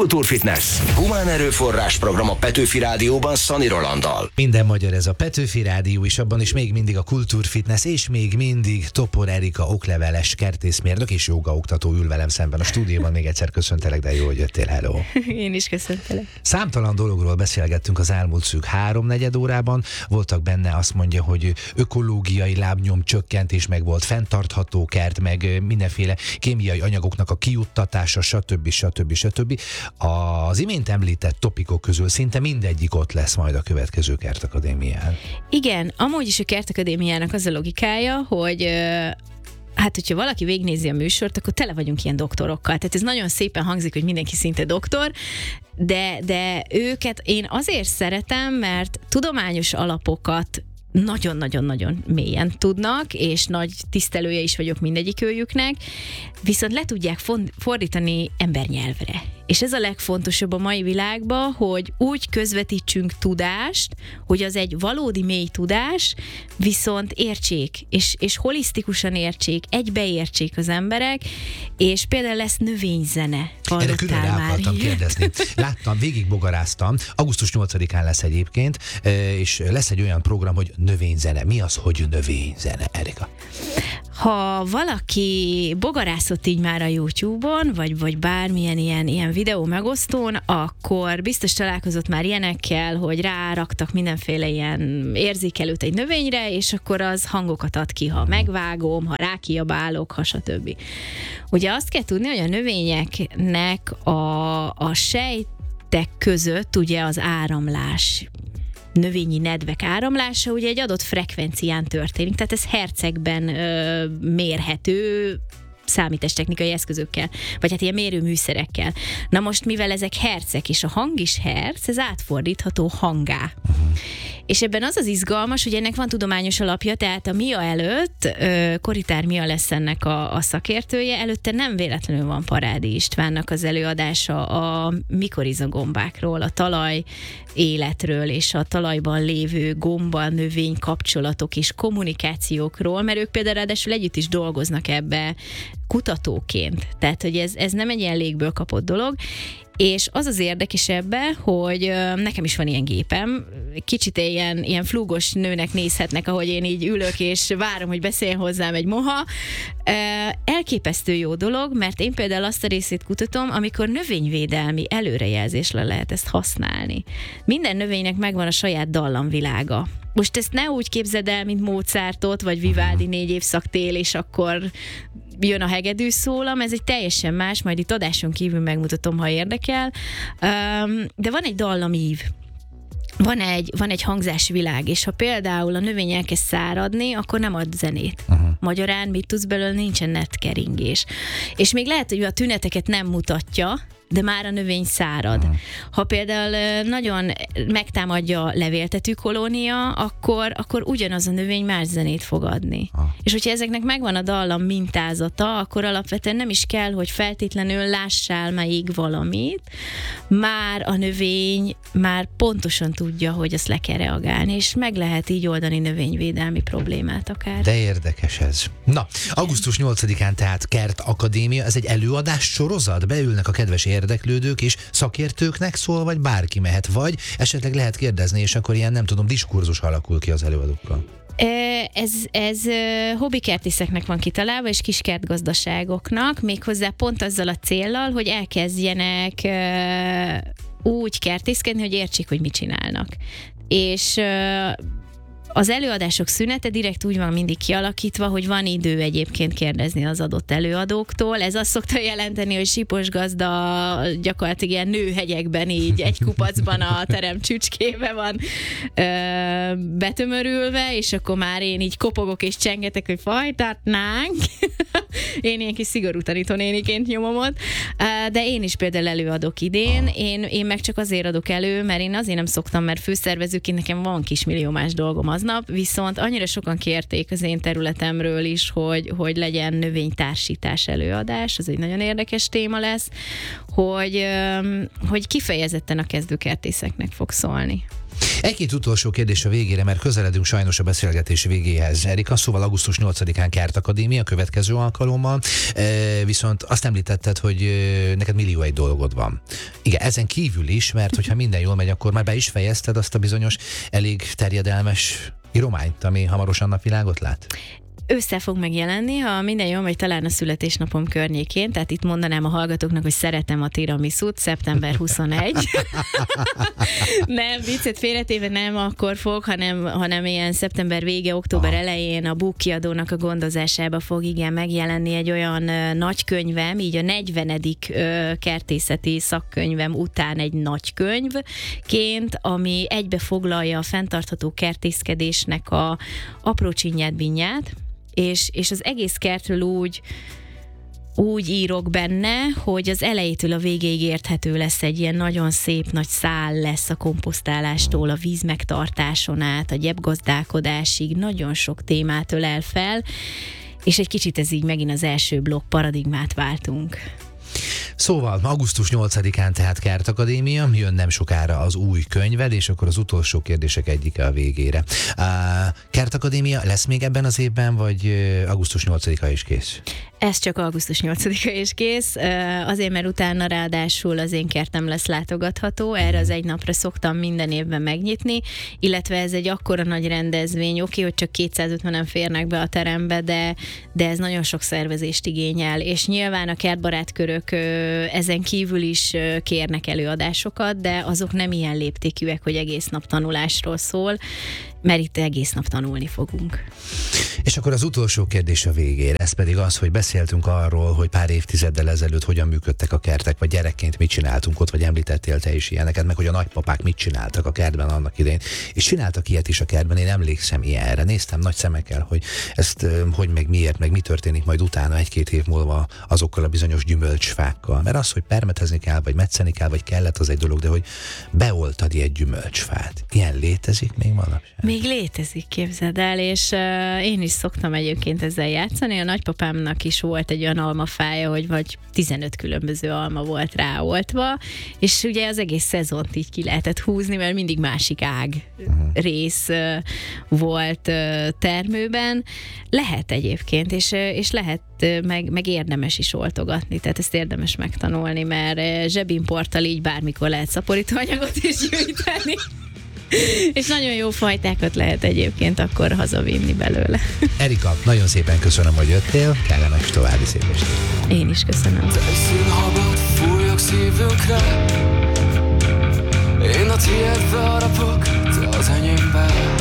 Kultúrfitness. Humán erőforrás program a Petőfi Rádióban Szani Rolanddal. Minden magyar ez a Petőfi Rádió, és abban is még mindig a Kultúrfitness, és még mindig Topor Erika okleveles kertészmérnök és jogaoktató ül velem szemben a stúdióban. Még egyszer köszöntelek, de jó, hogy jöttél, hello. Én is köszöntelek. Számtalan dologról beszélgettünk az elmúlt szűk 3-4 órában. Voltak benne, azt mondja, hogy ökológiai lábnyom csökkentés, meg volt fenntartható kert, meg mindenféle kémiai anyagoknak a kijuttatása, stb. Az imént említett topikok közül szinte mindegyik ott lesz majd a következő Kertakadémián. Igen, amúgy is a Kertakadémiának az a logikája, hogy hát, hogyha valaki végignézi a műsort, akkor tele vagyunk ilyen doktorokkal. Tehát ez nagyon szépen hangzik, hogy mindenki szinte doktor, de őket én azért szeretem, mert tudományos alapokat nagyon-nagyon-nagyon mélyen tudnak, és nagy tisztelője is vagyok mindegyik őjüknek, viszont le tudják fordítani embernyelvre. És ez a legfontosabb a mai világban, hogy úgy közvetítsünk tudást, hogy az egy valódi mély tudás, viszont értsék, és holisztikusan értsék, egybeértsék az emberek, és például lesz növényzene. Erre külön rá akartam kérdezni. Láttam, végigbogaráztam, augusztus 8-án lesz egyébként, és lesz egy olyan program, hogy növényzene. Mi az, hogy növényzene, Erika? Ha valaki bogarászott így már a YouTube-on, vagy bármilyen ilyen videó megosztón, akkor biztos találkozott már ilyenekkel, hogy ráraktak mindenféle ilyen érzékelőt egy növényre, és akkor az hangokat ad ki, ha megvágom, ha rákiabálok, ha stb. Ugye azt kell tudni, hogy a növényeknek a sejtek között ugye az áramlás, növényi nedvek áramlása ugye egy adott frekvencián történik, tehát ez hercegben mérhető számítástechnikai eszközökkel, vagy hát ilyen mérőműszerekkel. Na most, mivel ezek hercek, és a hang is herc, ez átfordítható hangá. És ebben az az izgalmas, hogy ennek van tudományos alapja, tehát a Mia előtt, Koritár Mia lesz ennek a szakértője, előtte nem véletlenül van Parádi Istvánnak az előadása a mikorizagombákról, a talaj életről, és a talajban lévő gomba, növény kapcsolatok és kommunikációkról, mert ők például ráadásul együtt is dolgoznak ebbe kutatóként. Tehát, hogy ez nem egy ilyen légből kapott dolog, és az az érdekes ebbe, hogy nekem is van ilyen gépem, kicsit ilyen flúgos nőnek nézhetnek, ahogy én így ülök, és várom, hogy beszéljen hozzám egy moha. Elképesztő jó dolog, mert én például azt a részét kutatom, amikor növényvédelmi előrejelzésre lehet ezt használni. Minden növénynek megvan a saját dallamvilága. Most ezt ne úgy képzeld el, mint Mozartot, vagy Vivaldi 4 évszak tél, és akkor jön a hegedű szólam, ez egy teljesen más, majd itt adáson kívül megmutatom, ha érdekel. De van egy dallamív. Van egy hangzásvilág, és ha például a növény elkezd száradni, akkor nem ad zenét. Magyarán mit tudsz belőle, nincsen netkeringés. És még lehet, hogy a tüneteket nem mutatja, de már a növény szárad. Ha például nagyon megtámadja a levéltető kolónia, akkor ugyanaz a növény más zenét fog adni. És hogyha ezeknek megvan a dallam mintázata, akkor alapvetően nem is kell, hogy feltétlenül lássál még valamit, már a növény már pontosan tudja, hogy azt le kell reagálni, és meg lehet így oldani növényvédelmi problémát akár. De érdekes ez. Na, augusztus 8-án tehát Kertakadémia, ez egy előadás sorozat, beülnek a kedves érdeklődők, és szakértőknek szól, vagy bárki mehet, vagy esetleg lehet kérdezni, és akkor ilyen, nem tudom, diskurzus alakul ki az előadókkal. Ez hobbikertészeknek van kitalálva, és kiskertgazdaságoknak, méghozzá pont azzal a céllal, hogy elkezdjenek úgy kertészkedni, hogy értsék, hogy mit csinálnak. És az előadások szünete direkt úgy van mindig kialakítva, hogy van idő egyébként kérdezni az adott előadóktól. Ez azt szokta jelenteni, hogy Sipos gazda gyakorlatilag ilyen nőhegyekben így egy kupacban a terem csücskébe van betömörülve, és akkor már én így kopogok és csengetek, hogy fajtatnánk. Én ilyen kis szigorú tanítónéniként nyomom ott. De én is például előadok idén. Én meg csak azért adok elő, mert én azért nem szoktam, mert főszervezőként nekem van kismillió más dolgom aznap, viszont annyira sokan kérték az én területemről is, hogy legyen növénytársítás előadás, az egy nagyon érdekes téma lesz, hogy kifejezetten a kezdőkertészeknek fog szólni. Egy-két utolsó kérdés a végére, mert közeledünk sajnos a beszélgetés végéhez. Erika, szóval augusztus 8-án Kert Akadémia, következő alkalommal, viszont azt említetted, hogy neked millió egy dolgod van. Igen, ezen kívül is, mert hogyha minden jól megy, akkor már be is fejezted azt a bizonyos elég terjedelmes írományt, ami hamarosan napvilágot lát? Össze fog megjelenni, ha minden jól megy, talán a születésnapom környékén, tehát itt mondanám a hallgatóknak, hogy szeretem a tiramisút, szeptember 21. Nem, viccet félretéve nem akkor fog, hanem ilyen szeptember vége, október elején a Buk kiadónak a gondozásába fog igen megjelenni egy olyan nagykönyvem, így a 40. kertészeti szakkönyvem után egy nagykönyvként, ami egybefoglalja a fenntartható kertészkedésnek a apró csinyát-binyát, és az egész kertről úgy írok benne, hogy az elejétől a végéig érthető lesz, egy ilyen nagyon szép nagy szál lesz a komposztálástól, a víz megtartáson át, a gyepgazdálkodásig, nagyon sok témát ölel fel, és egy kicsit ez így megint az első blokk, paradigmát váltunk. Szóval augusztus 8-án tehát Kert Akadémia, jön nem sokára az új könyved, és akkor az utolsó kérdések egyike a végére. Kert Akadémia lesz még ebben az évben, vagy augusztus 8-a is kész? Ez csak augusztus 8-a és kész, azért, mert utána ráadásul az én kertem lesz látogatható, erre az egy napra szoktam minden évben megnyitni, illetve ez egy akkora nagy rendezvény, oké, hogy csak 250-en férnek be a terembe, de ez nagyon sok szervezést igényel, és nyilván a kertbarátkörök ezen kívül is kérnek előadásokat, de azok nem ilyen léptékűek, hogy egész nap tanulásról szól, mert itt egész nap tanulni fogunk. És akkor az utolsó kérdés a végére, ez pedig az, hogy beszéltünk arról, hogy pár évtizeddel ezelőtt hogyan működtek a kertek, vagy gyerekként mit csináltunk ott, vagy említettél te is ilyeneket, meg hogy a nagypapák mit csináltak a kertben annak idején. És csináltak ilyet is a kertben, én emlékszem ilyenre, néztem nagy szemekkel, hogy ezt hogy meg miért, meg mi történik majd utána egy-két év múlva azokkal a bizonyos gyümölcsfákkal. Mert az, hogy permetezni kell, vagy metszeni kell, vagy kellett, az egy dolog, de hogy beoltad egy gyümölcsfát. Ilyen létezik még manapság? Még létezik, képzeld el, és én is szoktam egyébként ezzel játszani. A nagypapámnak is volt egy olyan almafája, hogy vagy 15 különböző alma volt ráoltva, és ugye az egész szezont így ki lehetett húzni, mert mindig másik rész volt termőben. Lehet egyébként, és lehet meg érdemes is oltogatni, tehát ezt érdemes megtanulni, mert zsebimporttal így bármikor lehet szaporítóanyagot is gyűjteni. És nagyon jó fajtákat lehet egyébként akkor hazavinni belőle. Erika, nagyon szépen köszönöm, hogy jöttél, kellemes további szép estét. Én is köszönöm. Színhabot fújok szívünkre, én a tiédbe harapok, te az enyémbe.